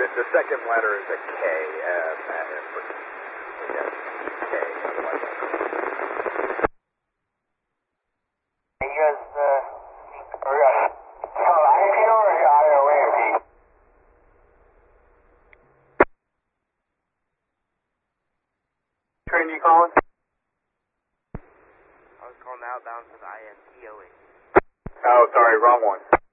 The second letter is a K. K. You guys, we got IFP or IOAMP? Train, you calling? I was calling outbound for the ISTOA. Oh, sorry, wrong one.